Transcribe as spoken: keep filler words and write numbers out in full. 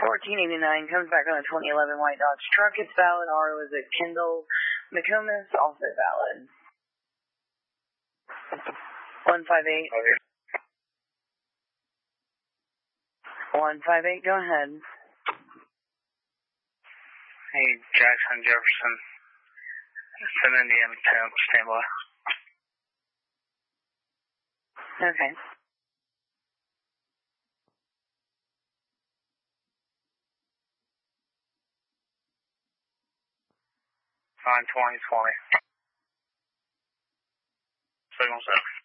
fourteen eighty-nine comes back on a twenty eleven white Dodge truck. It's valid. R O is at Kendall McComas, also valid. one five eight. Okay. one five eight, go ahead. Hey, Jackson Jefferson. Send Indiana ten, stand by. Okay. nine twenty twenty. Signal set.